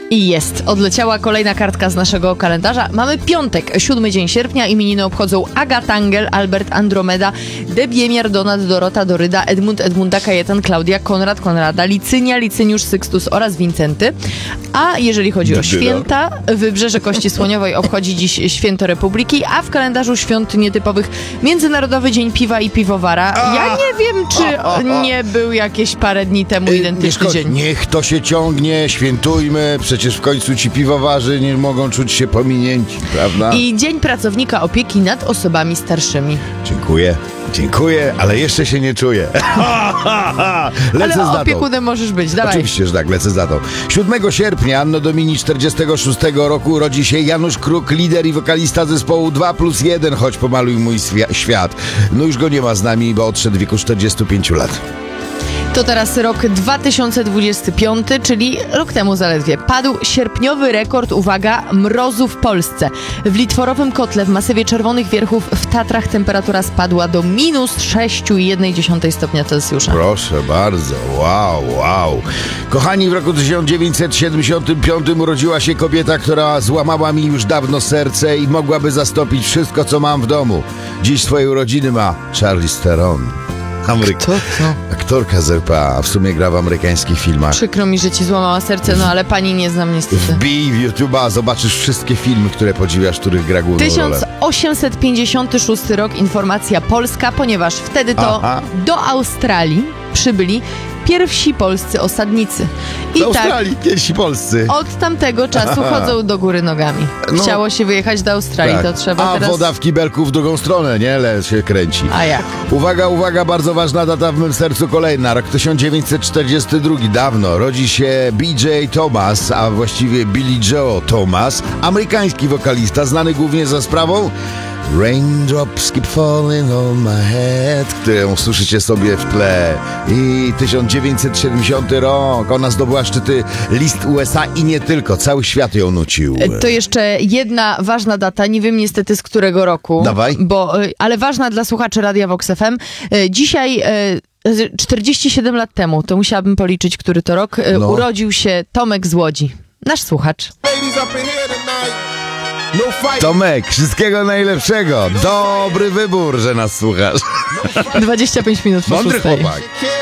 I jest. Odleciała kolejna kartka z naszego kalendarza. Mamy piątek, 7 dzień sierpnia. Imieniny obchodzą Agata Angel, Albert Andromeda, Debiemiar, Donat, Dorota, Doryda, Edmund, Edmunda, Kajetan, Klaudia, Konrad, Konrada, Licynia, Licyniusz, Sykstus oraz Wincenty. A jeżeli chodzi o święta, Wybrzeże Kości Słoniowej obchodzi dziś Święto Republiki, a w kalendarzu świąt nietypowych Międzynarodowy Dzień Piwa i Piwowara. Ja nie wiem, czy nie był jakieś parę dni temu identyczny dzień. Niech to się ciągnie, świętujmy, przecież w końcu ci piwowarzy nie mogą czuć się pominięci, prawda? I Dzień Pracownika Opieki nad Osobami Starszymi. Dziękuję, ale jeszcze się nie czuję. Lecę z datą. Ale opiekunem możesz być, dawaj. Oczywiście, że tak, lecę z datą. 7 sierpnia Anno Domini 46 roku rodzi się Janusz Kruk, lider i wokalista zespołu 2+1, choć pomaluj mój świat. No już go nie ma z nami, bo odszedł w wieku 45 lat. To teraz rok 2025, czyli rok temu zaledwie. Padł sierpniowy rekord, uwaga, mrozu w Polsce. W Litworowym Kotle w masywie Czerwonych Wierchów w Tatrach temperatura spadła do -6,1 stopnia Celsjusza. Proszę bardzo, wow. Kochani, w roku 1975 urodziła się kobieta, która złamała mi już dawno serce i mogłaby zastąpić wszystko, co mam w domu. Dziś swoje urodziny ma Charlize Theron. Kto to? Aktorka z RPA, a w sumie gra w amerykańskich filmach. Przykro mi, że ci złamała serce, no ale pani nie znam niestety. Wbij w YouTube'a, zobaczysz wszystkie filmy, które podziwiasz, których gra główną rolę. 1856 rok, informacja polska, ponieważ wtedy to do Australii przybyli pierwsi polscy osadnicy. I do Australii, pierwsi polscy. Od tamtego czasu chodzą do góry nogami. Chciało się wyjechać do Australii, tak. To trzeba teraz... A woda w kibelku w drugą stronę, nie? Się kręci. A jak? Uwaga, bardzo ważna data w mym sercu kolejna. Rok 1942, dawno. Rodzi się BJ Thomas, a właściwie Billy Joe Thomas, amerykański wokalista, znany głównie za sprawą Raindrops Keep Falling on My Head, którą słyszycie sobie w tle. I 1970 rok, ona zdobyła szczyty list USA i nie tylko, cały świat ją nucił. To jeszcze jedna ważna data, nie wiem niestety z którego roku. Dawaj. Ale ważna dla słuchaczy Radia Vox FM. Dzisiaj... 47 lat temu, to musiałabym policzyć, który to rok, urodził się Tomek z Łodzi. Nasz słuchacz. Tomek, wszystkiego najlepszego. Dobry wybór, że nas słuchasz. 25 minut po 6. Mądry chłopak.